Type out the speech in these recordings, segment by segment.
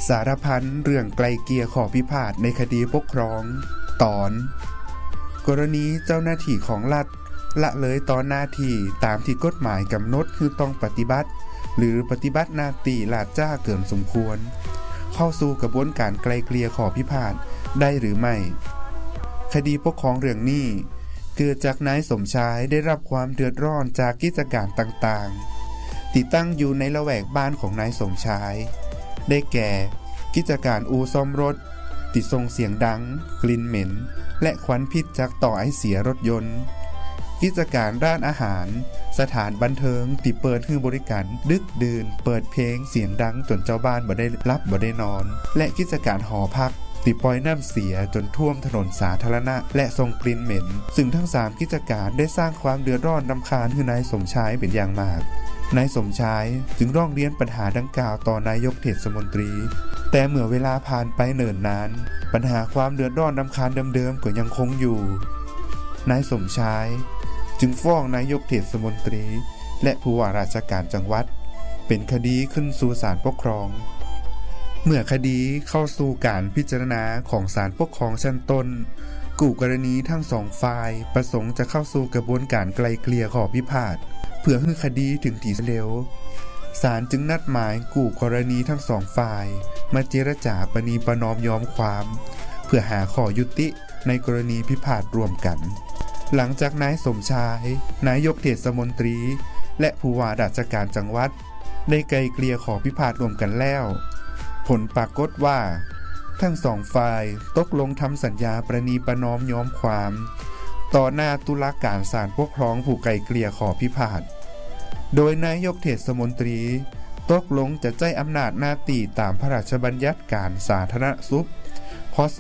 สารพันเรื่องไกลเกลี่ยข้อพิพาทในคดีปกครองตอนกรณีเจ้าหน้าที่ของรัฐละเลยต่อหน้าที่ตามที่กฎหมายกำหนดคือต้องปฏิบัติหรือปฏิบัติหน้าที่ลาดจ้าเกินสมควรเข้าสู่กระบวนการไกลเกลี่ยข้อพิพาทได้หรือไม่คดีปกครองเรื่องนี้เกิดจากนายสมชายได้รับความเดือดร้อนจากกิจการต่างๆที่ตั้งอยู่ในละแวกบ้านของนายสมชายได้แก่กิจการอู่ซ่อมรถที่ส่งเสียงดังกลิ่นเหม็นและควันพิษจากต่อไอเสียรถยนต์กิจการร้านอาหารสถานบันเทิงที่เปิดให้บริการดึกดื่นเปิดเพลงเสียงดังจนเจ้าบ้านบ่ได้รับบ่ได้นอนและกิจการหอพักที่ปล่อยน้ำเสียจนท่วมถนนสาธารณะและส่งกลิ่นเหม็นซึ่งทั้ง3กิจการได้สร้างความเดือดร้อนรำคาญให้นายสมชายเป็นอย่างมากนายสมชายจึงร้องเรียนปัญหาดังกล่าวต่อนายกเทศมนตรีแต่เมื่อเวลาผ่านไปเนิ่นนานปัญหาความเดือดร้อนรำคาญเดิมๆก็ยังคงอยู่นายสมชายจึงฟ้องนายกเทศมนตรีและผู้ว่าราชการจังหวัดเป็นคดีขึ้นสู่ศาลปกครองเมื่อคดีเข้าสู่การพิจารณาของศาลปกครองชั้นต้นคู่กรณีทั้ง2ฝ่ายประสงค์จะเข้าสู่กระบวนการไกลเกลี่ยข้อพิพาทเพื่อให้คดีถึงที่สุดเร็วศาลจึงนัดหมายคู่กรณีทั้ง2ฝ่ายมาเจรจาประนีประนอมยอมความเพื่อหาข้อยุติในกรณีพิพาทร่วมกันหลังจากนายสมชายนายกเทศมนตรีและผู้ว่าราชการจังหวัดได้ไกลเกลี่ยข้อพิพาทร่วมกันแล้วผลปรากฏว่าทั้ง2ฝ่ายตกลงทำสัญญาประนีประนอมยอมความต่อหน้าตุลาการศาลปกครองผู้ไกลเกลี่ยข้อพิพาทโดยนายกเทศมนตรีตกลงจะใช้อำนาจหน้าที่ตามพระราชบัญญัติการสาธารณสุขพ.ศ.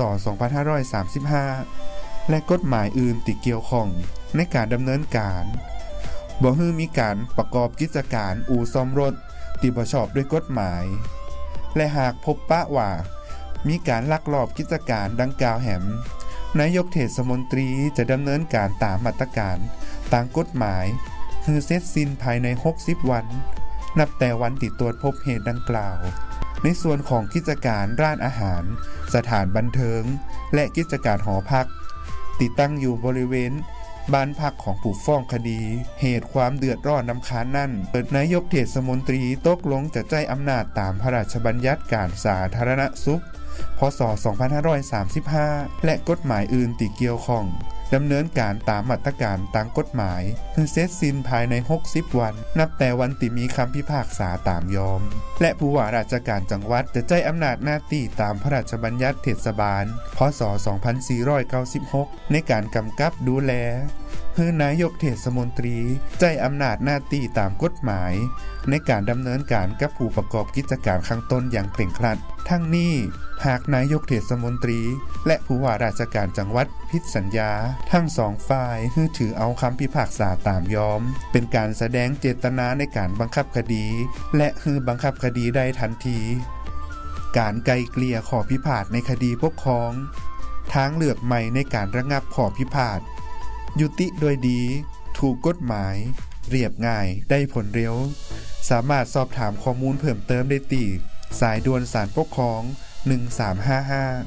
2535และกฎหมายอื่นที่เกี่ยวข้องในการดำเนินการบ่ให้มีการประกอบกิจการอู่ซ่อมรถที่บ่ชอบด้วยกฎหมายและหากพบปะว่ามีการลักลอบกิจการดังกล่าวแห่งนายกเทศมนตรีจะดำเนินการตามมาตรการตามกฎหมายคือเสร็จสิ้นภายใน60วันนับแต่วันที่ตรวจพบเหตุดังกล่าวในส่วนของกิจการร้านอาหารสถานบันเทิงและกิจการหอพักติดตั้งอยู่บริเวณบ้านพักของผู้ฟ้องคดีเหตุความเดือดร้อนรำคาญนั่นนายกเทศมนตรีตกลงจะใช้อำนาจตามพระราชบัญญัติการสาธารณสุขพ.ศ. 2535และกฎหมายอื่นที่เกี่ยวข้องดำเนินการตามมาตรการตามกฎหมายคือเสร็จสิ้นภายใน60วันนับแต่วันที่มีคำพิพากษาตามยอมและผู้ว่าราชการจังหวัดจะใช้อำนาจหน้าที่ตามพระราชบัญญัติเทศบาลพ.ศ. 2496ในการกำกับดูแลเพื่อนายกเทศมนตรีใช้อำนาจหน้าที่ตามกฎหมายในการดำเนินการกับผู้ประกอบกิจการข้างต้นอย่างเคร่งครัดทั้งนี้หากนายกเทศมนตรีและผู้ว่าราชการจังหวัดผิดสัญญาทั้ง2ฝ่ายถือเอาคำพิพากษาตามยอมเป็นการแสดงเจตนาในการบังคับคดีและบังคับคดีได้ทันทีการไกลเกลี่ยข้อพิพาทในคดีปกครองทางเลือกใหม่ในการระงับข้อพิพาทยุติโดยดีถูกกฎหมายเรียบง่ายได้ผลเร็วสามารถสอบถามข้อมูลเพิ่มเติมได้ที่สายด่วนศาลปกครอง1355